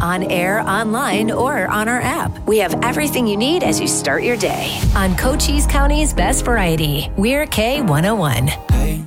on air, online, or on our app. We have everything you need as you start your day. On Cochise County's Best Variety, we're K101. Hey,